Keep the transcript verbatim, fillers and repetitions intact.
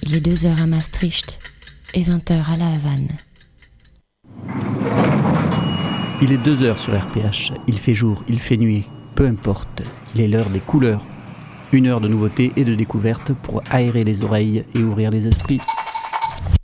Il est deux heures à Maastricht et vingt heures à La Havane. Il est deux heures sur R P H. Il fait jour, il fait nuit. Peu importe. Il est l'heure des couleurs. Une heure de nouveautés et de découvertes pour aérer les oreilles et ouvrir les esprits.